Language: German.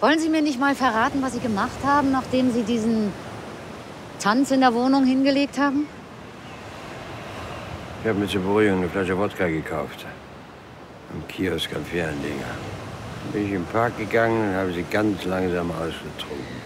Wollen Sie mir nicht mal verraten, was Sie gemacht haben, nachdem Sie diesen Tanz in der Wohnung hingelegt haben? Ich habe mir zur Beruhigung eine Flasche Wodka gekauft. Am Kiosk am Fähranleger. Bin ich im Park gegangen und habe sie ganz langsam ausgetrunken.